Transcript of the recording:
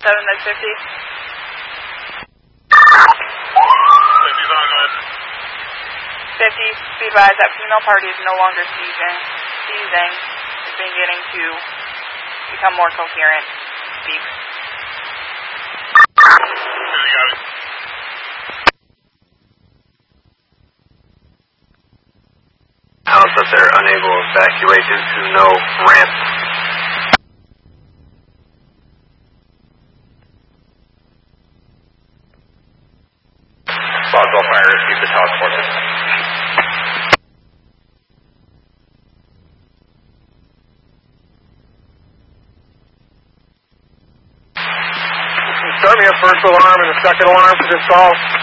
7 med 50. 50's on, go ahead. 50, be advised that female party is no longer seizing. It's beginning to become more coherent. Speak. You got it. House that they're unable to evacuate due to no ramp. Boswell Fire Rescue to task forces. Start me a first alarm and a second alarm for this call.